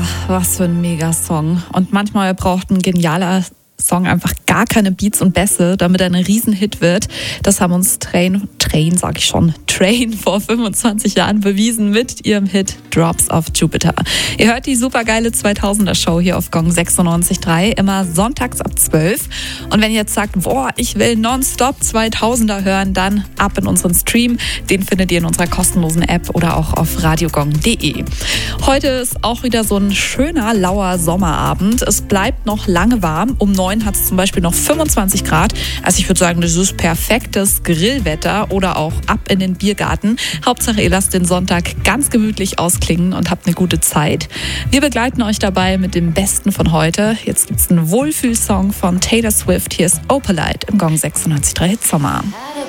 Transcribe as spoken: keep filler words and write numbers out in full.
was für ein Megasong. Und manchmal braucht ein genialer Song einfach gar keine Beats und Bässe, damit er ein Riesenhit wird. Das haben uns Train, Train sag ich schon, Train vor fünfundzwanzig Jahren bewiesen mit ihrem Hit Drops of Jupiter. Ihr hört die supergeile zweitausender-Show hier auf Gong sechsundneunzig Komma drei, immer sonntags ab zwölf. Und wenn ihr jetzt sagt, boah, ich will nonstop zweitausender hören, dann ab in unseren Stream. Den findet ihr in unserer kostenlosen App oder auch auf radiogong punkt de. Heute ist auch wieder so ein schöner, lauer Sommerabend. Es bleibt noch lange warm. Um neun hat es zum Beispiel noch fünfundzwanzig Grad. Also ich würde sagen, das ist perfektes Grillwetter oder auch ab in den Biergarten. Hauptsache, ihr lasst den Sonntag ganz gemütlich ausklingen und habt eine gute Zeit. Wir begleiten euch dabei mit dem Besten von heute. Jetzt gibt es einen Wohlfühlsong von Taylor Swift. Hier ist Opalite im Gong sechsundneunzig Komma drei Hit Sommer.